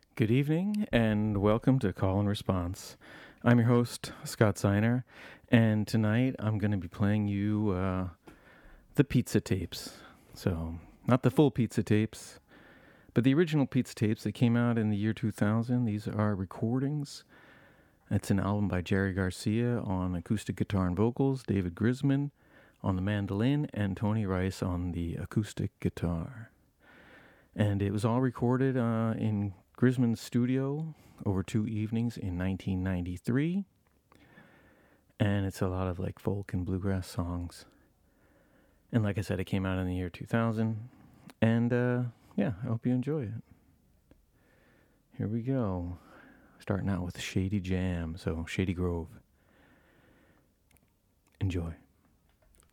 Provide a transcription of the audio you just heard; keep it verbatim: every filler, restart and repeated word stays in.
Good evening and welcome to Call and Response. I'm your host, Scott Seiner, and tonight I'm going to be playing you uh, the pizza tapes. So, not the full pizza tapes, but the original pizza tapes that came out in the year two thousand. These are recordings. It's an album by Jerry Garcia on acoustic guitar and vocals, David Grisman on the mandolin, and Tony Rice on the acoustic guitar. And it was all recorded uh, in Grisman's studio over two evenings in nineteen ninety-three. And it's a lot of like folk and bluegrass songs. And like I said, it came out in the year two thousand. And uh, yeah, I hope you enjoy it. Here we go. Starting out with Shady Jam, so Shady Grove. Enjoy.